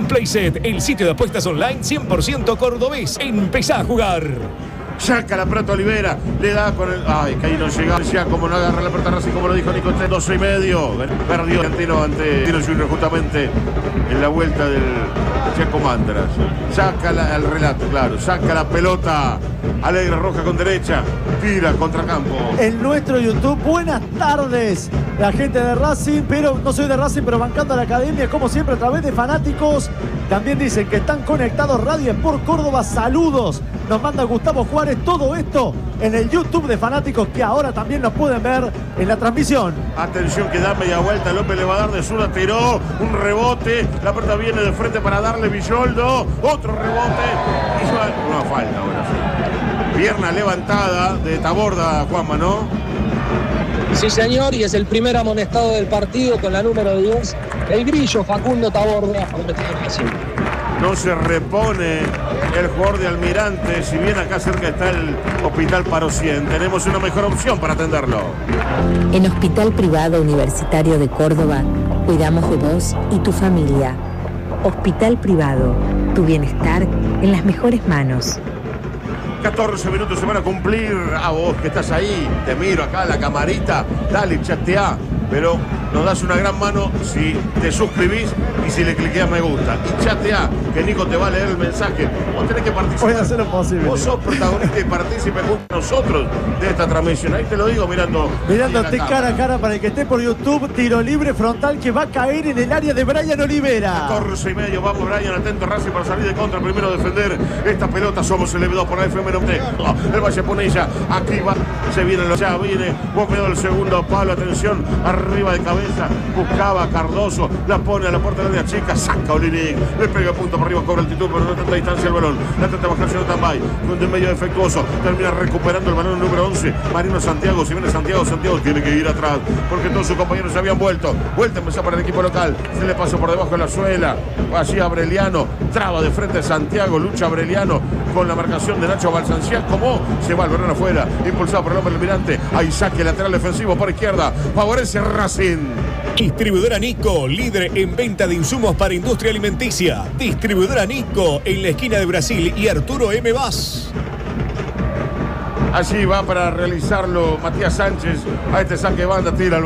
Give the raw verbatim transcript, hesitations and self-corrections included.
Playset, el sitio de apuestas online cien por ciento cordobés. Empezá a jugar. Saca la pelota Olivera, le da con el... Ay, que ahí no llega, decía como no agarra la pelota Racing, como lo dijo Nico, doce y medio. Perdió Argentino ante Tino Junior justamente en la vuelta del Chaco Mantras. Saca la, el relato, claro, saca la pelota. Alegre Roja con derecha, tira contracampo. En nuestro YouTube, buenas tardes, la gente de Racing, pero no soy de Racing, pero bancando a la academia, como siempre, a través de fanáticos. También dicen que están conectados Radio Sport Córdoba. Saludos, nos manda Gustavo Juárez. Todo esto en el YouTube de fanáticos, que ahora también nos pueden ver en la transmisión. Atención que da media vuelta, López le va a dar de zurda, tiró, un rebote, la pelota viene de frente para darle Villoldo, otro rebote, y una falta ahora sí. Pierna levantada de Taborda, Juanma, ¿no? Sí, señor, y es el primer amonestado del partido con la número diez, el grillo Facundo Taborda. No se repone el jugador de Almirante, si bien acá cerca está el Hospital Paro cien. Tenemos una mejor opción para atenderlo. En Hospital Privado Universitario de Córdoba, cuidamos de vos y tu familia. Hospital Privado, tu bienestar en las mejores manos. catorce minutos se van a cumplir. A vos que estás ahí, te miro acá en la camarita, dale, chateá. Pero nos das una gran mano si te suscribís y si le cliqueas me gusta. Y chateá, que Nico te va a leer el mensaje. Vos tenés que participar. Voy a hacer lo posible. Vos sos protagonista y partícipe junto a nosotros de esta transmisión. Ahí te lo digo mirando. Mirándote cara a cara para el que esté por YouTube. Tiro libre frontal que va a caer en el área de Brian Olivera. catorce y medio, vamos Brian, atento Racing para salir de contra. Primero defender esta pelota. Somos el F dos por la F M noventa. El Valle Punilla, aquí va, se viene, ya viene. Bombeado el segundo palo, atención. Arriba de cabeza, buscaba a Cardoso, la pone a la puerta de la chica, saca Olinic, le pega punto por arriba, cobra altitud, pero no tanta distancia el balón, la trata de bajarse no Tambay, con de medio defectuoso, termina recuperando el balón número once, Marino Santiago, si viene Santiago, Santiago tiene que ir atrás, porque todos sus compañeros se habían vuelto, vuelta empezó para el equipo local, se le pasó por debajo de la suela, allí Abreliano, traba de frente a Santiago, lucha Abreliano con la marcación de Nacho Balsancián, como se va el balón afuera, impulsado por el hombre Almirante, ahí saque lateral defensivo por izquierda, favorece Racing. Distribuidora Nico, líder en venta de insumos para industria alimenticia. Distribuidora Nico, en la esquina de Brasil y Arturo M. Vaz. Allí va para realizarlo Matías Sánchez, a este saque banda, tira el